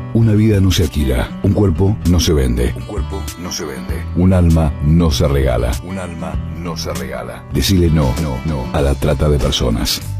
Una vida no se alquila, un cuerpo no se vende. Un cuerpo no se vende. Un alma no se regala. Un alma no se regala. Decile no a la trata de personas.